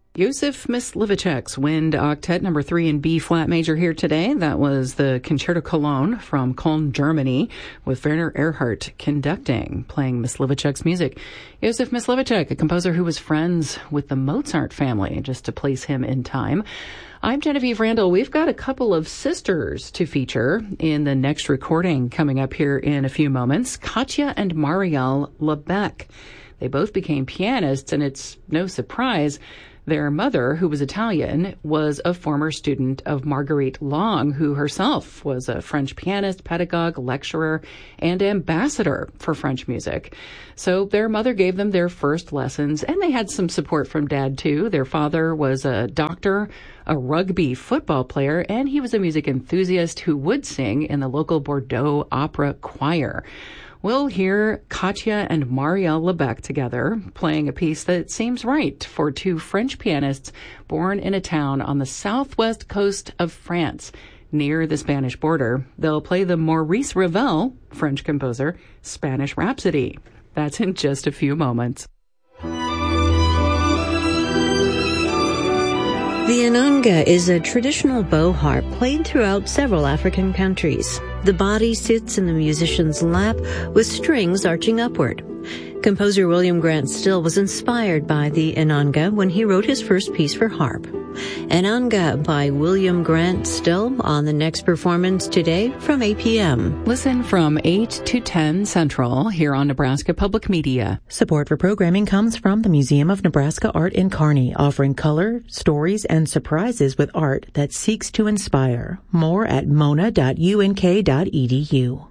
Józef Mysliveček's Wind Octet number 3 in B flat major here today. That was the Concerto Cologne from Cologne, Germany, with Werner Erhardt conducting, playing Mysliveček's music. Józef Mysliveček, a composer who was friends with the Mozart family, just to place him in time. I'm Genevieve Randall. We've got a couple of sisters to feature in the next recording coming up here in a few moments. Katja and Marielle Lebec. They both became pianists, and it's no surprise. Their mother, who was Italian, was a former student of Marguerite Long, who herself was a French pianist, pedagogue, lecturer, and ambassador for French music. So their mother gave them their first lessons, and they had some support from Dad, too. Their father was a doctor, a rugby football player, and he was a music enthusiast who would sing in the local Bordeaux opera choir. We'll hear Katja and Marielle Lebec together playing a piece that seems right for two French pianists born in a town on the southwest coast of France, near the Spanish border. They'll play the Maurice Ravel, French composer, Spanish Rhapsody. That's in just a few moments. The inanga is a traditional bow harp played throughout several African countries. The body sits in the musician's lap with strings arching upward. Composer William Grant Still was inspired by the inanga when he wrote his first piece for harp. Inanga by William Grant Still on the next performance today from 8 p.m. Listen from 8 to 10 Central here on Nebraska Public Media. Support for programming comes from the Museum of Nebraska Art in Kearney, offering color, stories, and surprises with art that seeks to inspire. More at mona.unk.edu.